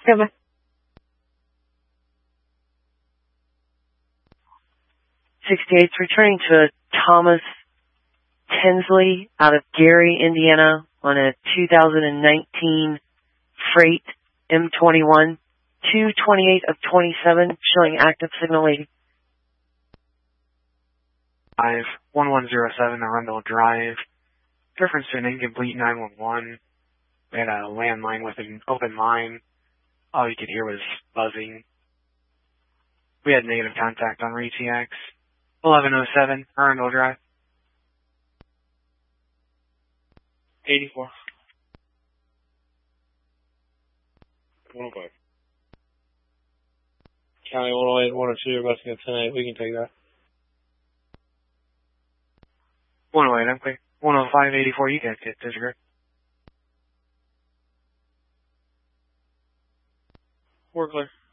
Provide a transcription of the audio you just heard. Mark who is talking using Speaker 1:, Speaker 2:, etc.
Speaker 1: Goodbye.
Speaker 2: 68's returning to Thomas Tinsley out of Gary, Indiana on a 2019 Freight M21, 228 of 27, showing active signal 80.
Speaker 3: 1107 Arundel Drive. Reference to an incomplete 911. We had a landline with an open line. All you could hear was buzzing. We had negative contact on RTX. 1107 Arundel Drive.
Speaker 4: 84. 105. County 108, 102, requesting a 10-8. We can take that.
Speaker 3: 108, I'm clear. 105, 84, you guys get disregard.
Speaker 4: We're clear.